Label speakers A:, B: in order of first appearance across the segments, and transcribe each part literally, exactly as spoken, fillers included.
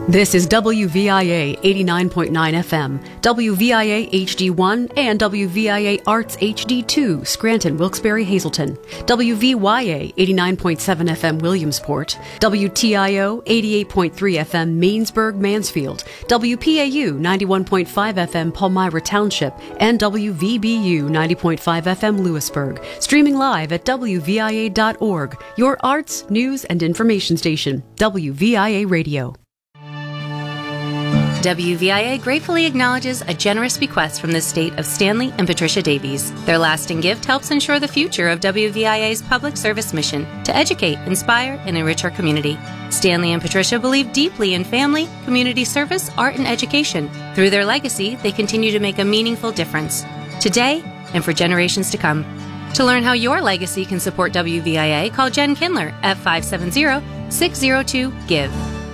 A: This is W V I A eighty-nine point nine F M, W V I A H D one, and W V I A Arts H D two, Scranton, Wilkes-Barre, Hazleton, W V Y A eighty-nine point seven F M, Williamsport, W T I O eighty-eight point three F M, Mainsburg, Mansfield, W P A U ninety-one point five F M, Palmyra Township, and W V B U ninety point five F M, Lewisburg. Streaming live at W V I A dot org, your arts, news, and information station, W V I A Radio.
B: W V I A gratefully acknowledges a generous bequest from the state of Stanley and Patricia Davies. Their lasting gift helps ensure the future of W V I A's public service mission to educate, inspire, and enrich our community. Stanley and Patricia believe deeply in family, community service, art, and education. Through their legacy, they continue to make a meaningful difference, today and for generations to come. To learn how your legacy can support W V I A, call Jen Kindler at five seven zero, six zero two, GIVE.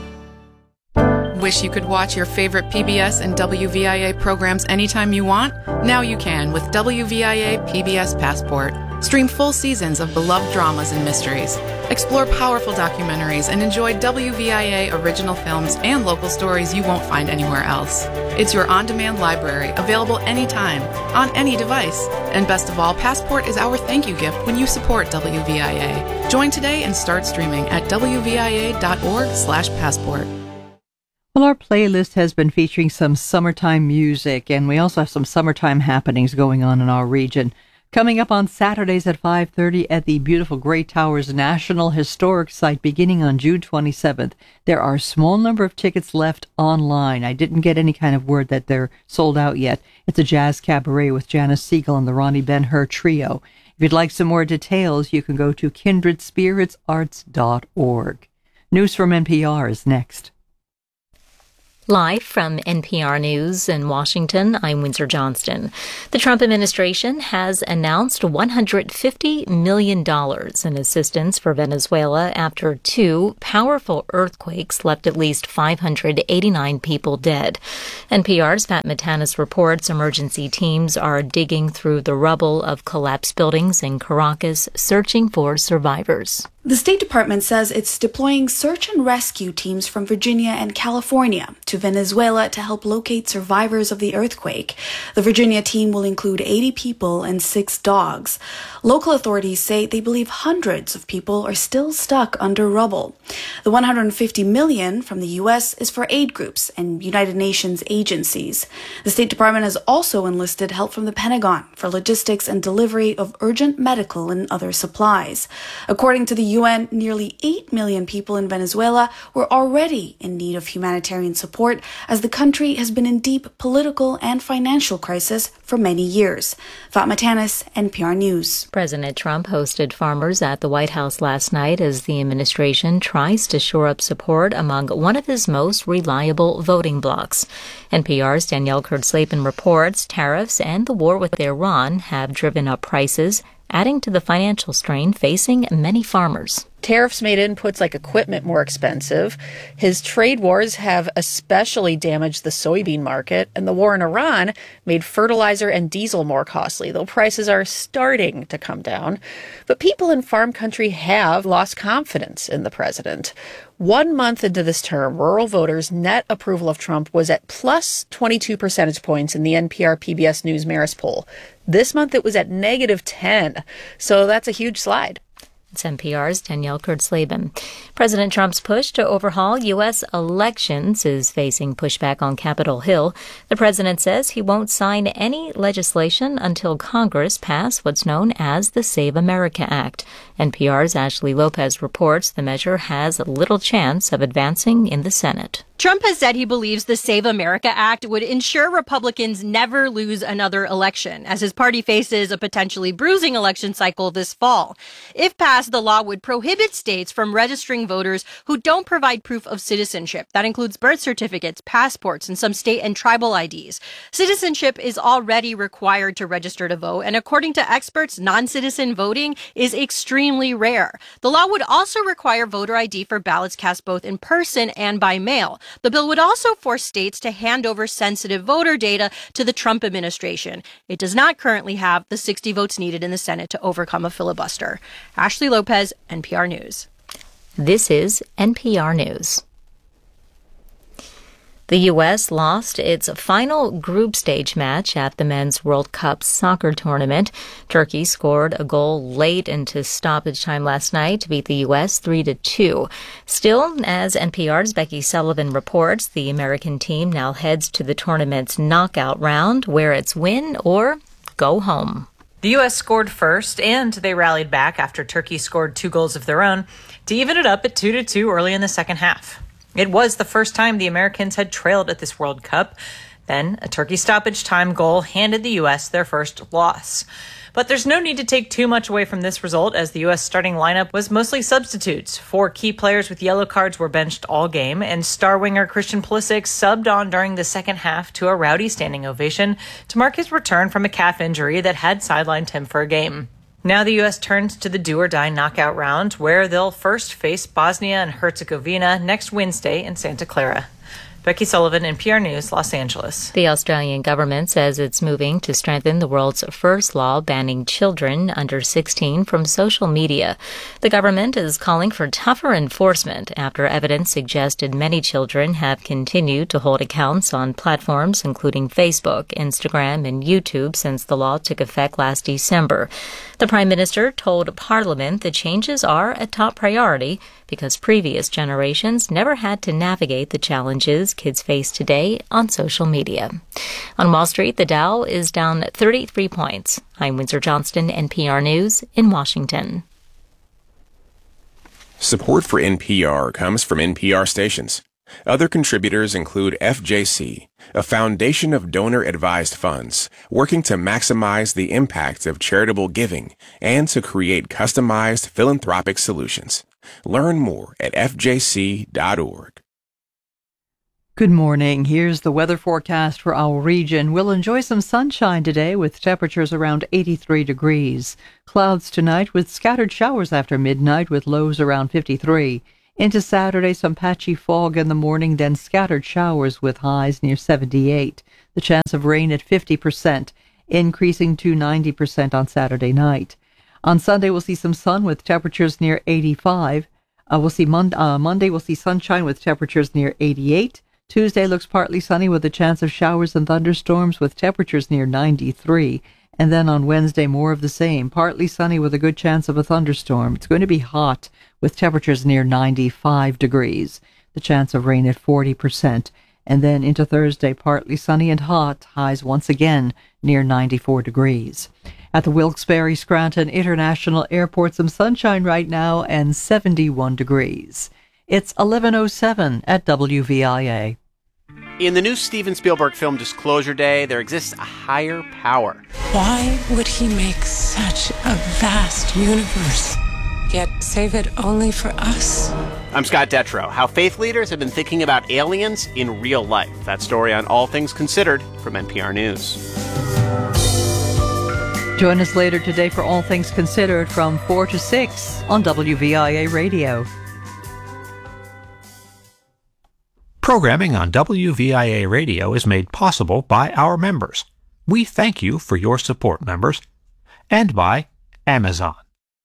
C: Wish you could watch your favorite P B S and W V I A programs anytime you want? Now you can with W V I A P B S Passport. Stream full seasons of beloved dramas and mysteries. Explore powerful documentaries and enjoy W V I A original films and local stories you won't find anywhere else. It's your on-demand library, available anytime, on any device. And best of all, Passport is our thank you gift when you support W V I A. Join today and start streaming at W V I A dot org slash passport.
D: Well, our playlist has been featuring some summertime music, and we also have some summertime happenings going on in our region. Coming up on Saturdays at five thirty at the beautiful Great Towers National Historic Site beginning on June twenty-seventh. There are a small number of tickets left online. I didn't get any kind of word that they're sold out yet. It's a jazz cabaret with Janice Siegel and the Ronnie Ben-Hur Trio. If you'd like some more details, you can go to kindred spirits arts dot org. News from N P R is next.
E: Live from N P R News in Washington, I'm Windsor Johnston. The Trump administration has announced one hundred fifty million dollars in assistance for Venezuela after two powerful earthquakes left at least five hundred eighty-nine people dead. N P R's Pat Matanis reports emergency teams are digging through the rubble of collapsed buildings in Caracas, searching for survivors.
F: The State Department says it's deploying search and rescue teams from Virginia and California to Venezuela to help locate survivors of the earthquake. The Virginia team will include eighty people and six dogs. Local authorities say they believe hundreds of people are still stuck under rubble. The one hundred fifty million dollars from the U S is for aid groups and United Nations agencies. The State Department has also enlisted help from the Pentagon for logistics and delivery of urgent medical and other supplies. According to the U N, nearly eight million people in Venezuela were already in need of humanitarian support as the country has been in deep political and financial crisis for many years. Fatma Tanis, N P R News.
E: President Trump hosted farmers at the White House last night as the administration tries to shore up support among one of his most reliable voting blocs. N P R's Danielle Kurtzleben reports tariffs and the war with Iran have driven up prices, adding to the financial strain facing many farmers.
G: Tariffs made inputs like equipment more expensive. His trade wars have especially damaged the soybean market, and the war in Iran made fertilizer and diesel more costly, though prices are starting to come down. But people in farm country have lost confidence in the president. One month into this term, rural voters' net approval of Trump was at plus twenty-two percentage points in the N P R P B S News Marist poll. This month it was at negative ten, so that's a huge slide.
E: It's N P R's Danielle Kurtzleben. President Trump's push to overhaul U S elections is facing pushback on Capitol Hill. The president says he won't sign any legislation until Congress pass what's known as the Save America Act. N P R's Ashley Lopez reports the measure has little chance of advancing in the Senate.
H: Trump has said he believes the Save America Act would ensure Republicans never lose another election, as his party faces a potentially bruising election cycle this fall. If passed, the law would prohibit states from registering voters who don't provide proof of citizenship. That includes birth certificates, passports, and some state and tribal I Ds. Citizenship is already required to register to vote, and according to experts, non-citizen voting is extremely rare. The law would also require voter I D for ballots cast both in person and by mail. The bill would also force states to hand over sensitive voter data to the Trump administration. It does not currently have the sixty votes needed in the Senate to overcome a filibuster. Ashley Lopez, N P R News.
E: This is N P R News. The U S lost its final group stage match at the Men's World Cup soccer tournament. Turkey scored a goal late into stoppage time last night to beat the U S three to two. Still, as N P R's Becky Sullivan reports, the American team now heads to the tournament's knockout round, where it's win or go home.
I: The U S scored first, and they rallied back after Turkey scored two goals of their own to even it up at two to two early in the second half. It was the first time the Americans had trailed at this World Cup. Then a Turkey stoppage time goal handed the U S their first loss. But there's no need to take too much away from this result, as the U S starting lineup was mostly substitutes. Four key players with yellow cards were benched all game, and star winger Christian Pulisic subbed on during the second half to a rowdy standing ovation to mark his return from a calf injury that had sidelined him for a game. Now the U S turns to the do-or-die knockout round, where they'll first face Bosnia and Herzegovina next Wednesday in Santa Clara. Becky Sullivan, N P R News, Los Angeles.
E: The Australian government says it's moving to strengthen the world's first law banning children under sixteen from social media. The government is calling for tougher enforcement after evidence suggested many children have continued to hold accounts on platforms including Facebook, Instagram, and YouTube since the law took effect last December. The Prime Minister told Parliament the changes are a top priority because previous generations never had to navigate the challenges kids face today on social media. On Wall Street, the Dow is down thirty-three points. I'm Windsor Johnston, N P R News in Washington.
J: Support for N P R comes from N P R stations. Other contributors include F J C, a foundation of donor-advised funds working to maximize the impact of charitable giving and to create customized philanthropic solutions. Learn more at f j c dot org.
D: Good morning. Here's the weather forecast for our region. We'll enjoy some sunshine today with temperatures around eighty-three degrees. Clouds tonight with scattered showers after midnight with lows around fifty-three. Into Saturday, some patchy fog in the morning, then scattered showers with highs near seventy-eight. The chance of rain at fifty percent, increasing to ninety percent on Saturday night. On Sunday, we'll see some sun with temperatures near eighty-five. Uh, we'll see Mon- uh, Monday, we'll see sunshine with temperatures near eighty-eight. Tuesday looks partly sunny with a chance of showers and thunderstorms with temperatures near ninety-three. And then on Wednesday, more of the same. Partly sunny with a good chance of a thunderstorm. It's going to be hot with temperatures near ninety-five degrees. The chance of rain at forty percent. And then into Thursday, partly sunny and hot. Highs once again near ninety-four degrees. At the Wilkes-Barre Scranton International Airport, some sunshine right now and seventy-one degrees. It's eleven oh seven at W V I A.
K: In the new Steven Spielberg film Disclosure Day, there exists a higher power.
L: Why would he make such a vast universe, yet save it only for us?
K: I'm Scott Detrow. How faith leaders have been thinking about aliens in real life. That story on All Things Considered from N P R News.
D: Join us later today for All Things Considered from four to six on W V I A Radio.
M: Programming on W V I A Radio is made possible by our members. We thank you for your support, members, and by Amazon.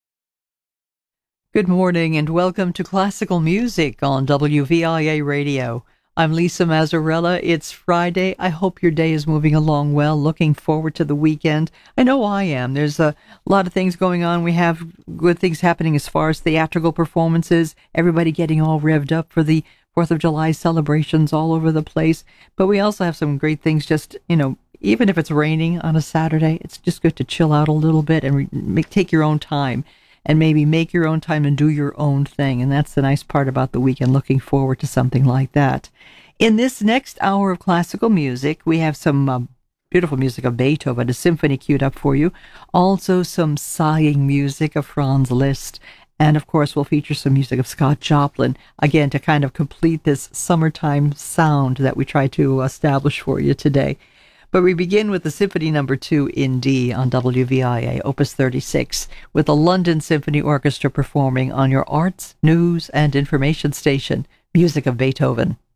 D: Good morning and welcome to Classical Music on W V I A Radio. I'm Lisa Mazzarella. It's Friday. I hope your day is moving along well. Looking forward to the weekend. I know I am. There's a lot of things going on. We have good things happening as far as theatrical performances. Everybody getting all revved up for the fourth of July celebrations all over the place. But we also have some great things just, you know, even if it's raining on a Saturday, it's just good to chill out a little bit and re- make, take your own time and maybe make your own time and do your own thing. And that's the nice part about the weekend, looking forward to something like that. In this next hour of classical music, we have some uh, beautiful music of Beethoven, a symphony queued up for you. Also some sighing music of Franz Liszt. And, of course, we'll feature some music of Scott Joplin, again, to kind of complete this summertime sound that we try to establish for you today. But we begin with the Symphony Number two in D on W V I A, Opus thirty-six, with the London Symphony Orchestra performing on your arts, news, and information station, music of Beethoven.